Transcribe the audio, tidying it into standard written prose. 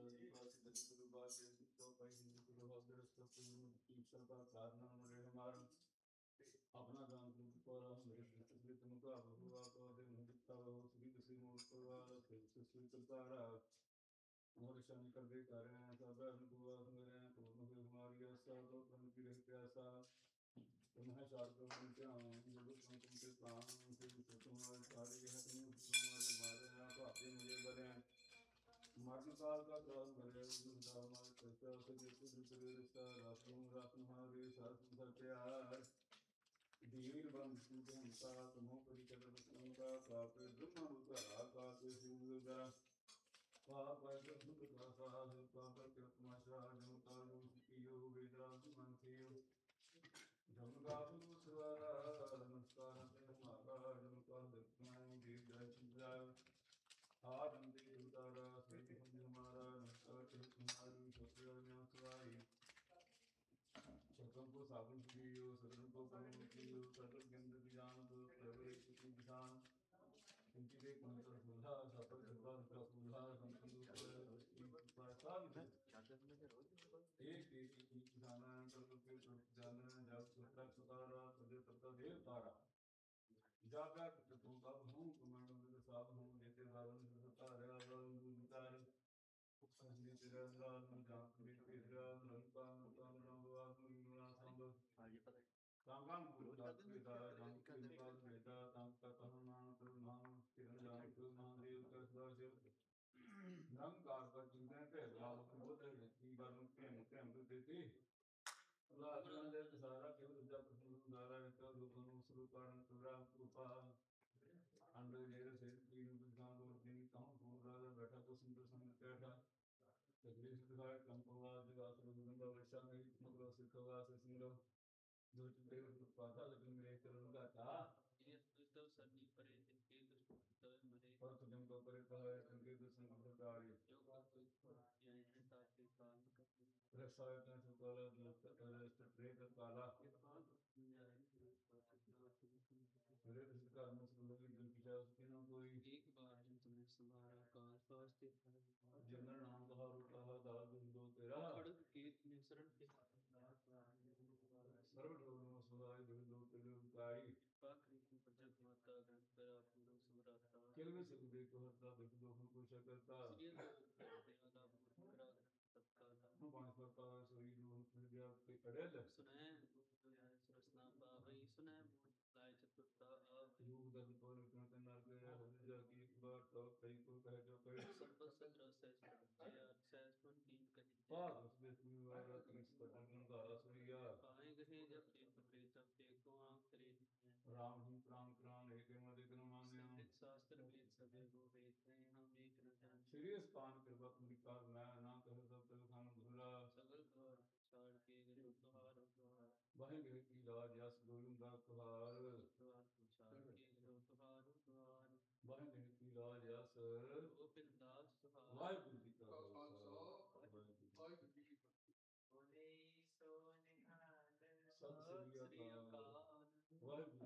ਆਪਣਾ ਦਾਨ ਪੁੱਤਰਾ ਮੇਰੇ ਸਿਰ ਤੁਮ ਕਾ ਬੁਆ ਕੋ ਦੇ ਮੁਕਤਾ ਹੋ ਸ੍ਰੀ ਦਸੀ ਮੋਰ ਪਰਵਾਰ ਫਿਰ ਸ੍ਰੀ ਕਰਤਾਰਾ ਮੋਰ ਸ਼ਾਨ ਕਰਦੇ ਕਰ ਸਭ ਅਨੁਭਵਾ ਮੇਰੇ ਪੂਰਨ ਹੋਏ ਹਮਾਰੀ ਆਸਾ ਲੋ ਤਨ ਕੀ ਰਹਿ ਪਿਆਸਾ तुम्हें शास्त्रों में क्या जब तुमसे प्राण से तुम्हारे सारे यह तुम्हारे मारे हैं तो आपने मुझे बने मरण काल का त्रास भरे हमारे कर्ता से जैसे दूसरे रिश्ता रात हमारे साथ प्यार धीर बंद तुमके हमसा तुम्हों परिचर का पाप ब्रह्म उतारा का शिव का पाप दुख का साध पाप कृतमाशा जम कालो सियो वेदांत मंथियो जमगातु स्वरा नमस्कार ते हमारा जमका दत्तनाम देव जय चिंता आनंदे उतारा श्री हमारा नमस्कार ते तुम्हारी सत्य स्वाई सकल को साबुन पियो सकल को करुण पियो सकल गंध ज्ञान दो प्रवेश की विधान इनकी देख मंत्र सुधा सकल कृपा का सुधा संतुष्ट प्रसाद एक देशी की किसाना सर्व के जान जब सुता सुतारा तुझे तत्ता देव तारा जागा तुम कब हूँ तुम्हारे साथ हूँ जैसे रावण सुता रावण सुतार संजय तेरा साथ जान में तेरा लंका लंका लंका लंका संभ कांगाम गुरुदास वेदा नाम के निपात वेदा नाम का करुणान करुणाम किरण जान महादेव का सदाशिव निरंकार का चिंतन के भाव बोध की वर्ण के मुख्य अमृत देती अल्लाह अल्लाह सारा केवल विद्या प्रसन्न उदारा विद्या लोगों सुरु कारण तुरा कृपा अंडर जेर से तीन विद्वान और दिन कहूँ पूरा बैठा तो सुंदर संग बैठा तकलीफ दिखाए कंपवा दिवास रुदंड वर्षा में मगरो सिखवा से सिंगलो दो चुके पाता लेकिन मेरे चरण का था ये दुष्ट सभी परे जिनके दुष्ट तवे मरे और तुझम को परे कहा है उनके दुष्ट कार्य जो का कोई यह ताकि काल कर रसाय का सुकाला दुष्ट अरस्त प्रेत काला मेरे दुष्ट कर्म से लोग जन की चाह सके ना कोई एक बार जब तुमने संभाला काल पास्ते जनर नाम कहा रूपा दाल दो तेरा खड़ग कीर्त ने शरण के सर्व लोगों सुधाई दो दो तेरे उताई पाखरी की प्रजक माता गणकर पूर्ण सुमराता केल में सुख देख हरता दुख दोखों को शकरता श्री देवता पूर्ण तत्काल पांच प्रकार सोई जो विद्या के कड़ेल सुने सरसना पावई सुने लाय चतुर्था आप योग दल को लक्षण करना के हृदय की एक बार तो कई को कह जो कई सब सत्र सहज सहज पुन तीन कही पाद उसमें सुनिवारा तीस पटन का सूर्या पाए गए जब एक प्रेत एक तो आंख करे राम ही प्राण प्राण एक मदे क्रमान्य शास्त्र वेद सदे गो वेद में हम एक न जान श्री स्थान कृपा निकार मैं ना कह सब तक खान भूला सगल द्वार छाड़ के गयो तुहार द्वार वह गृह की राज यस गोविंदा तुहार द्वार छाड़ के गयो तुहार द्वार वह गृह की राज यस गोविंद दास तुहार वाहिगुरु जी का खालसा वाहिगुरु जी की फतेह बोले सो निहाल सत श्री अकाल वाहिगुरु